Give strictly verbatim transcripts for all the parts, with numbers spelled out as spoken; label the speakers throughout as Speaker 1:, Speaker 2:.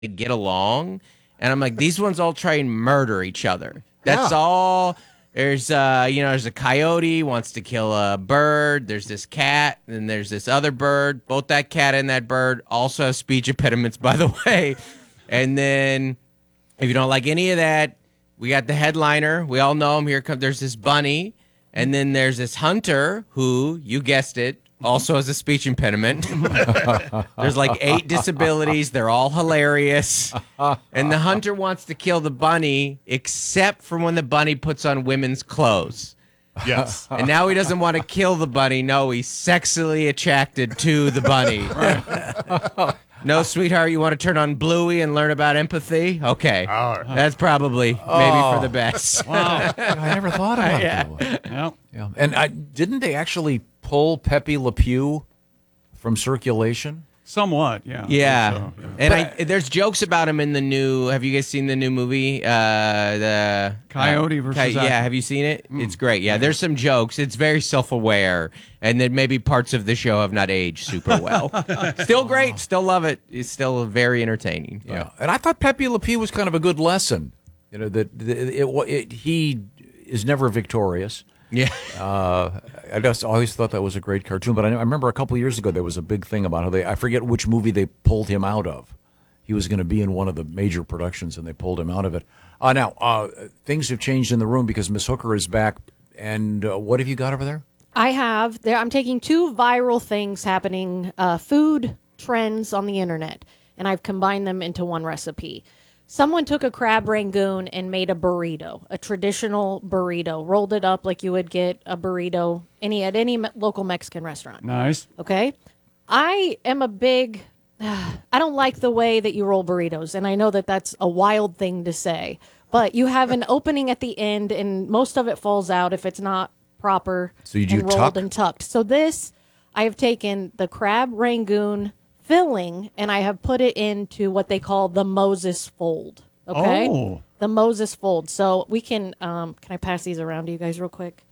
Speaker 1: get along. And I'm like, these ones all try and murder each other. That's
Speaker 2: Yeah.
Speaker 1: all. There's uh, you know, there's a coyote wants to kill a bird. There's this cat, and there's this other bird. Both that cat and that bird also have speech impediments, by the way. And then, if you don't like any of that, we got the headliner. We all know him. Here comes. There's this bunny, and then there's this hunter who, you guessed it, also has a speech impediment. There's like eight disabilities. They're all hilarious. And the hunter wants to kill the bunny, except for when the bunny puts on women's clothes.
Speaker 3: Yes.
Speaker 1: And now he doesn't want to kill the bunny. No, he's sexually attracted to the bunny. No, sweetheart, you want to turn on Bluey and learn about empathy? Okay.
Speaker 3: All right.
Speaker 1: That's probably maybe for the best.
Speaker 4: Wow. I never thought about
Speaker 1: Yeah.
Speaker 4: it that way.
Speaker 2: Yeah.
Speaker 4: Yeah. And I, didn't they actually pull Pepe Le Pew from circulation?
Speaker 2: Somewhat, yeah.
Speaker 1: Yeah,
Speaker 2: So, yeah.
Speaker 1: and I, there's jokes about him in the new. Have you guys seen the new movie? Uh, the
Speaker 2: Coyote
Speaker 1: uh,
Speaker 2: versus
Speaker 1: Coy-
Speaker 2: Acme.
Speaker 1: Yeah, have you seen it? It's great. Yeah, there's some jokes. It's very self-aware, and then maybe parts of the show have not aged super well. Still great. Still love it. It's still very entertaining. but-
Speaker 4: Yeah. And I thought Pepe Le Pew was kind of a good lesson. You know, that that it, it, it, he is never victorious.
Speaker 1: Yeah.
Speaker 4: Uh, I just always thought that was a great cartoon. But I, I remember a couple years ago there was a big thing about how they, I forget which movie they pulled him out of. He was going to be in one of the major productions, and they pulled him out of it. Uh, now, uh, things have changed in the room because Miss Hooker is back. And uh, what have you got over there?
Speaker 5: I have there. I'm taking two viral things happening, uh, food trends on the internet, and I've combined them into one recipe. Someone took a crab rangoon and made a burrito, a traditional burrito, rolled it up like you would get a burrito any at any me- local Mexican restaurant.
Speaker 2: Nice.
Speaker 5: Okay, I am a big. I don't like the way that you roll burritos, and I know that that's a wild thing to say, but you have an opening at the end, and most of it falls out if it's not proper
Speaker 4: So you do
Speaker 5: and rolled
Speaker 4: tuck?
Speaker 5: and tucked. So this, I have taken the crab rangoon filling, and I have put it into what they call the Moses fold. Okay,
Speaker 2: Oh.
Speaker 5: the Moses fold. So we can. Um, can I pass these around to you guys real quick?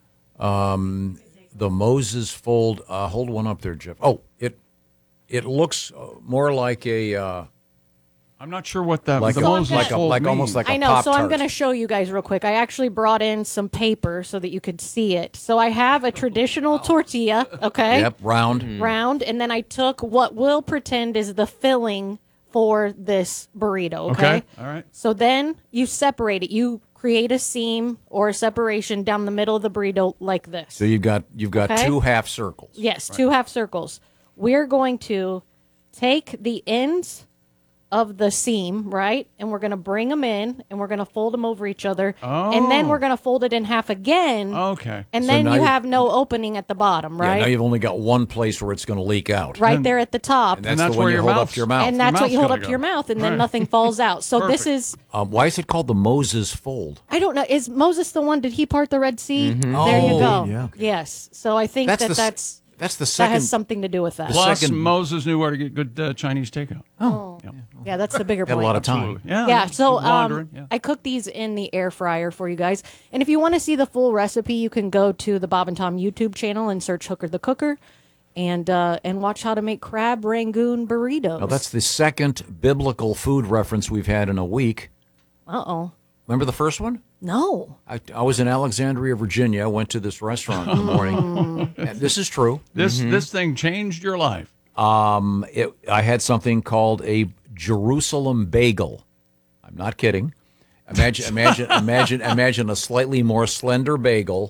Speaker 4: The Moses fold. Uh, hold one up there, Jeff. Oh, it it looks uh, more like a uh,
Speaker 2: I'm not sure what that
Speaker 4: like
Speaker 2: the
Speaker 4: a,
Speaker 2: Moses
Speaker 4: like a,
Speaker 2: fold
Speaker 4: like almost
Speaker 2: means.
Speaker 4: like a
Speaker 5: I know,
Speaker 4: Pop
Speaker 5: so I'm
Speaker 4: Tart.
Speaker 5: going to show you guys real quick. I actually brought in some paper so that you could see it. So I have a traditional tortilla, okay,
Speaker 4: Yep, round.
Speaker 5: round, and then I took what we'll pretend is the filling for this burrito, okay?
Speaker 2: Okay, all right.
Speaker 5: So then you separate it. You create a seam or a separation down the middle of the burrito like this.
Speaker 4: So you've got you've got
Speaker 5: Okay.
Speaker 4: two half circles.
Speaker 5: Yes, two half circles. We're going to take the ends of the seam, right? And we're going to bring them in and we're going to fold them over each other. And then
Speaker 2: Oh.
Speaker 5: we're going to fold it in half again.
Speaker 2: Okay.
Speaker 5: And
Speaker 4: So
Speaker 5: then
Speaker 4: now
Speaker 5: you
Speaker 4: you-
Speaker 5: have no opening at the bottom,
Speaker 4: Yeah,
Speaker 5: right?
Speaker 4: now you've only got one place where it's going to leak out.
Speaker 5: right there at the top.
Speaker 4: And that's,
Speaker 2: that's
Speaker 4: the one
Speaker 2: where
Speaker 4: you
Speaker 2: your
Speaker 4: hold up
Speaker 2: mouth's-
Speaker 4: to your mouth.
Speaker 5: And that's what
Speaker 2: mouth's
Speaker 5: you hold
Speaker 2: gotta
Speaker 5: up to
Speaker 2: go.
Speaker 5: your mouth, and then
Speaker 2: Right.
Speaker 5: nothing falls out. So this
Speaker 2: Perfect.
Speaker 5: is,
Speaker 4: um, why is it called the Moses fold?
Speaker 5: I don't know, is Moses the one, did he part the Red Sea? There you
Speaker 4: Oh,
Speaker 5: go.
Speaker 4: yeah.
Speaker 5: Yes. So I think
Speaker 4: That's
Speaker 5: that
Speaker 4: the s-
Speaker 5: that's,
Speaker 4: That's the
Speaker 5: that
Speaker 4: second.
Speaker 5: has something to do with that.
Speaker 2: Plus,
Speaker 4: second-
Speaker 2: Moses knew where to get good uh, Chinese takeout.
Speaker 5: Oh, yeah, that's the bigger
Speaker 4: Had a
Speaker 5: point.
Speaker 4: lot of time.
Speaker 2: Yeah.
Speaker 5: Yeah, so
Speaker 2: wandering.
Speaker 5: um,
Speaker 2: yeah.
Speaker 5: I cooked these in the air fryer for you guys. And if you want to see the full recipe, you can go to the Bob and Tom YouTube channel and search Hooker the Cooker and uh, and watch how to make crab rangoon burritos.
Speaker 4: Now that's the second biblical food reference we've had in a week.
Speaker 5: Uh-oh.
Speaker 4: Remember the first one?
Speaker 5: No.
Speaker 4: I, I was in Alexandria, Virginia. I went to this restaurant in the morning. And this is true.
Speaker 2: This this thing changed your life.
Speaker 4: Um, it, I had something called a Jerusalem bagel. I'm not kidding. Imagine, imagine, imagine, imagine a slightly more slender bagel,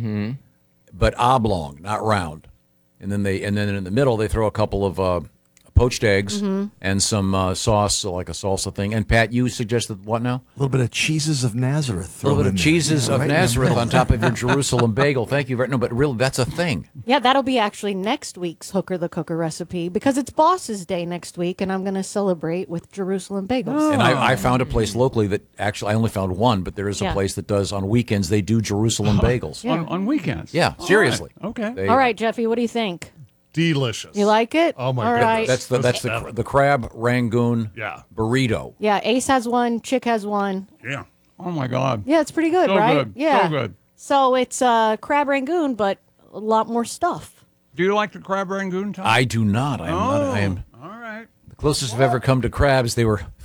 Speaker 4: but oblong, not round. And then they, and then in the middle, they throw a couple of uh, poached eggs and some uh, sauce, so like a salsa thing. And Pat, you suggested what now?
Speaker 3: A little bit of cheeses of Nazareth.
Speaker 4: A little bit
Speaker 3: thrown
Speaker 4: of
Speaker 3: in there.
Speaker 4: cheeses
Speaker 3: Yeah,
Speaker 4: of
Speaker 3: right in the
Speaker 4: Nazareth
Speaker 3: middle.
Speaker 4: on top of your Jerusalem bagel. Thank you very no, but really, that's a thing.
Speaker 5: Yeah, that'll be actually next week's Hooker the Cooker recipe because it's Boss's Day next week, and I'm going to celebrate with Jerusalem bagels.
Speaker 4: And I, I found a place locally that actually, I only found one, but there is a
Speaker 5: Yeah.
Speaker 4: place that does on weekends. They do Jerusalem bagels.
Speaker 2: On, on weekends.
Speaker 4: Yeah,
Speaker 2: All
Speaker 4: seriously.
Speaker 2: right. Okay.
Speaker 4: They-
Speaker 5: All right, Jeffy, what do you think?
Speaker 3: Delicious.
Speaker 5: You like it?
Speaker 3: Oh, my
Speaker 5: All
Speaker 3: goodness.
Speaker 5: right.
Speaker 4: That's the that's the cr- the crab rangoon
Speaker 3: Yeah.
Speaker 4: burrito.
Speaker 5: Yeah, Ace has one, Chick has one.
Speaker 3: Yeah.
Speaker 2: Oh my God.
Speaker 5: Yeah, it's pretty good,
Speaker 2: So
Speaker 5: right?
Speaker 2: good.
Speaker 5: Yeah.
Speaker 2: So good.
Speaker 5: So it's uh, crab rangoon, but a lot more stuff.
Speaker 2: Do you like the crab rangoon, Tom?
Speaker 4: I do not. I am not. I am.
Speaker 2: All right.
Speaker 4: Closest I've ever come to crabs, they were